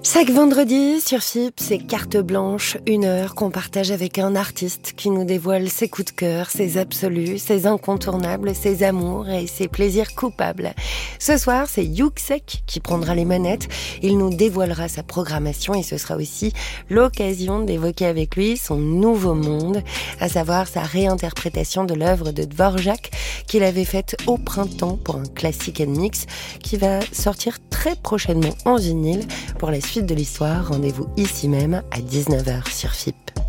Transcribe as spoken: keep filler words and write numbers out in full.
Chaque vendredi sur F I P, c'est carte blanche, une heure qu'on partage avec un artiste qui nous dévoile ses coups de cœur, ses absolus, ses incontournables, ses amours et ses plaisirs coupables. Ce soir, c'est Yuksek qui prendra les manettes. Il nous dévoilera sa programmation et ce sera aussi l'occasion d'évoquer avec lui son nouveau monde, à savoir sa réinterprétation de l'œuvre de Dvorak qu'il avait faite au printemps pour un classique and mix qui va sortir très prochainement en vinyle. Pour la suite de l'histoire, rendez-vous ici même à dix-neuf heures sur F I P.